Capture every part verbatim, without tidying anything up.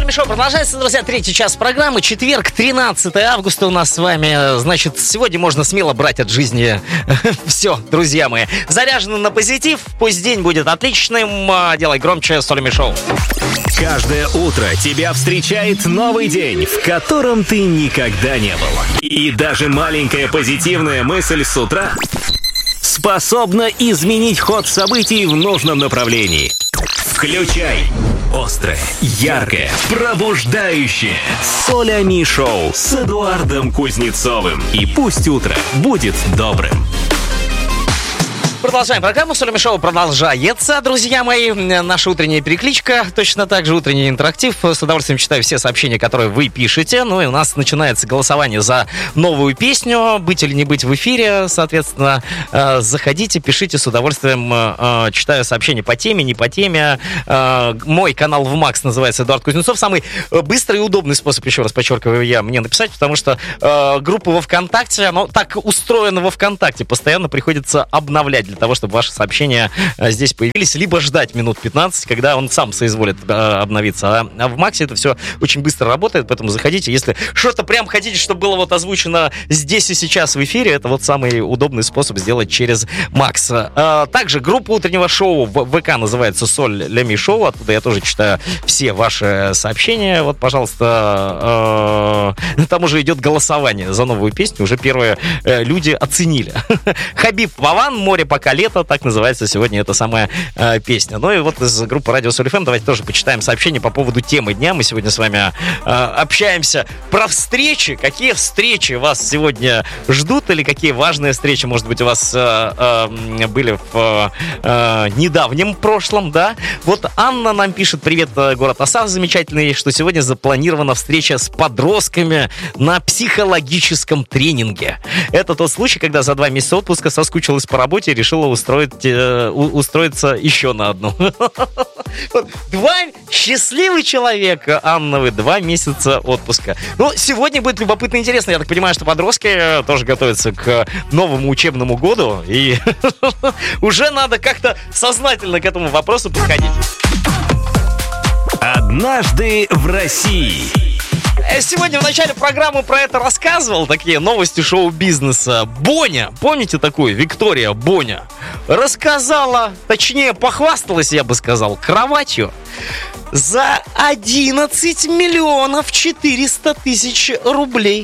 Соломи Шоу продолжается, друзья, третий час программы. Четверг, тринадцатое августа у нас с вами. Значит, сегодня можно смело брать от жизни все, друзья мои. Заряжены на позитив, пусть день будет отличным. Делай громче, Соломи Шоу. Каждое утро тебя встречает новый день, в котором ты никогда не был. И даже маленькая позитивная мысль с утра способна изменить ход событий в нужном направлении. Включай острое, яркое, пробуждающее Соломи Шоу с Эдуардом Кузнецовым. И пусть утро будет добрым. Продолжаем программу. Соломи Шоу продолжается, друзья мои. Наша утренняя перекличка, точно так же утренний интерактив. С удовольствием читаю все сообщения, которые вы пишете. Ну и у нас начинается голосование за новую песню. Быть или не быть в эфире. Соответственно, заходите, пишите, с удовольствием читаю сообщения по теме, не по теме. Мой канал в Макс называется Эдуард Кузнецов. Самый быстрый и удобный способ, еще раз подчеркиваю я, мне написать, потому что группа во ВКонтакте, она так устроена во ВКонтакте, постоянно приходится обновлять для того, чтобы ваши сообщения здесь появились, либо ждать минут пятнадцать, когда он сам соизволит э, обновиться. А, а в Максе это все очень быстро работает, поэтому заходите. Если что-то прям хотите, чтобы было вот озвучено здесь и сейчас в эфире, это вот самый удобный способ сделать через Макс. А, также группа утреннего шоу в ВК называется Соломи Шоу, оттуда я тоже читаю все ваши сообщения. Вот, пожалуйста, э, там уже идет голосование за новую песню, уже первые э, люди оценили. Хабиб Ваван, «Море пока лето», так называется сегодня эта самая э, песня. Ну и вот из группы Радио Соль эф эм давайте тоже почитаем сообщения по поводу темы дня. Мы сегодня с вами э, общаемся про встречи. Какие встречи вас сегодня ждут или какие важные встречи, может быть, у вас э, э, были в э, недавнем прошлом, да? Вот Анна нам пишет: привет, город Осав замечательный, что сегодня запланирована встреча с подростками на психологическом тренинге. Это тот случай, когда за два месяца отпуска соскучилась по работе и решила устроить, э, у, устроиться еще на одну. Два счастливый человек, Анна, вы два месяца отпуска. Ну, сегодня будет любопытно и интересно. Я так понимаю, что подростки тоже готовятся к новому учебному году, и уже надо как-то сознательно к этому вопросу подходить. Однажды в России. Сегодня в начале программы про это рассказывал, такие новости шоу-бизнеса. Боня, помните такую, Виктория Боня, рассказала, точнее похвасталась, я бы сказал, кроватью за одиннадцать миллионов четыреста тысяч рублей.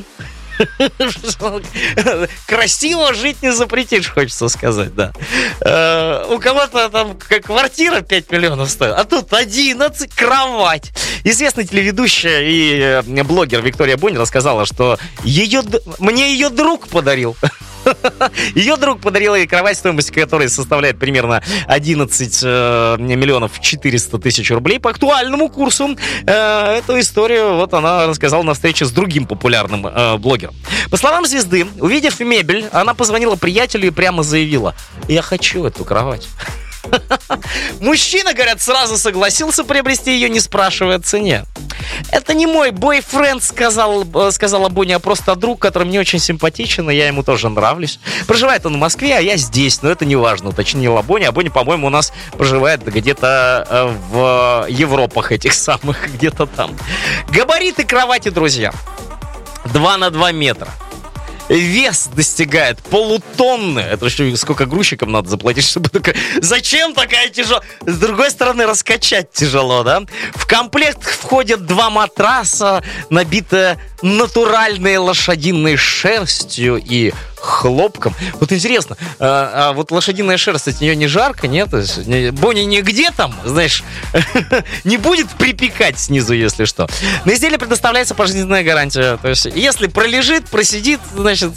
Красиво жить не запретишь, хочется сказать, да. Э, у кого-то там квартира пять миллионов стоит, а тут одиннадцать, кровать. Известная телеведущая и блогер Виктория Боня рассказала, что ее, мне ее друг подарил. Ее друг подарил ей кровать, стоимость которой составляет примерно одиннадцать миллионов четыреста тысяч рублей. По актуальному курсу э, эту историю вот она рассказала на встрече с другим популярным э, блогером. По словам звезды, увидев мебель, она позвонила приятелю и прямо заявила: я хочу эту кровать. Мужчина, говорят, сразу согласился приобрести ее, не спрашивая о цене. Это не мой бойфренд, сказал, сказала Боня, а просто друг, который мне очень симпатичен, и я ему тоже нравлюсь. Проживает он в Москве, а я здесь, но это не важно, уточнила Боня. А Боня, по-моему, у нас проживает где-то в Европах этих самых, где-то там. Габариты кровати, друзья, два на два метра. Вес достигает полутонны. Это что, сколько грузчикам надо заплатить, чтобы такая... Зачем такая тяжелая? С другой стороны, раскачать тяжело, да? В комплект входят два матраса, набитые натуральной лошадиной шерстью и хлопком. Вот интересно, а, а вот лошадиная шерсть, от нее не жарко, нет? Боня нигде там, знаешь, не будет припекать снизу, если что. На изделие предоставляется пожизненная гарантия. То есть, если пролежит, просидит, значит,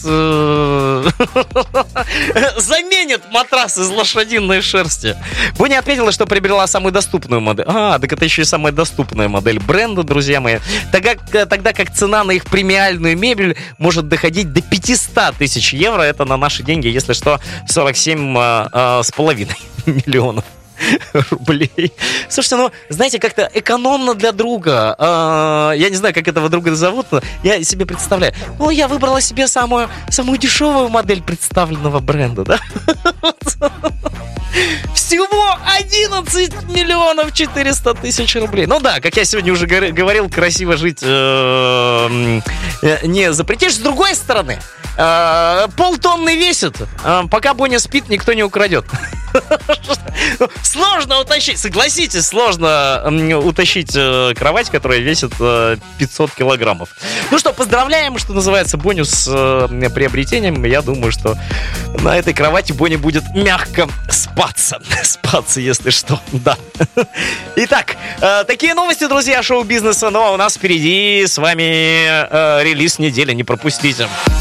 заменит матрас из лошадиной шерсти. Боня отметила, что приобрела самую доступную модель. А, так это еще и самая доступная модель бренда, друзья мои. Тогда, тогда как цена на их премиальную мебель может доходить до пятьсот тысяч евро. Это на наши деньги, если что, сорок семь с половиной миллионов. рублей. Слушайте, ну, знаете, как-то экономно для друга. А, я не знаю, как этого друга зовут, но я себе представляю. Ну, я выбрала себе самую, самую дешевую модель представленного бренда, да? Всего одиннадцать миллионов четыреста тысяч рублей. Ну да, как я сегодня уже говорил, красиво жить э, не запретишь. С другой стороны, э, полтонны весит. Э, пока Боня спит, никто не украдет. Сложно утащить, согласитесь, сложно утащить кровать, которая весит пятьсот килограммов. Ну что, поздравляем, что называется, Боню с приобретением. Я думаю, что на этой кровати Боня будет мягко спаться. Спаться, если что, да. Итак, такие новости, друзья, шоу-бизнеса. Ну а у нас впереди с вами релиз недели, не пропустите.